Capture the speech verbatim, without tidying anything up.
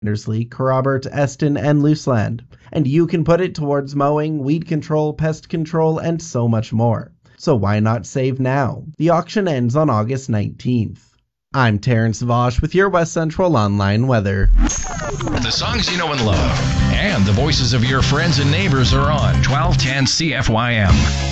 Andersley, Kerrobert, Eston, and Looseland, and you can put it towards mowing, weed control, pest control, and so much more. So why not save now? The auction ends on August nineteenth. I'm Terrence Vosh with your West Central Online weather. The songs you know and love, and the voices of your friends and neighbors are on twelve ten C F Y M.